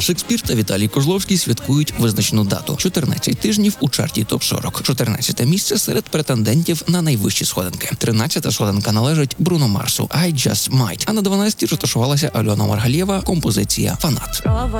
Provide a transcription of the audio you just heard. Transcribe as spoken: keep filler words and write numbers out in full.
Шекспір та Віталій Козловський святкують визначену дату – чотирнадцять тижнів у чарті топ сорок. чотирнадцяте місце серед претендентів на найвищі сходинки. тринадцята сходинка належить Бруно Марсу «I Just Might», а на дванадцятій розташувалася Альона Маргалєва композиція «Фанат».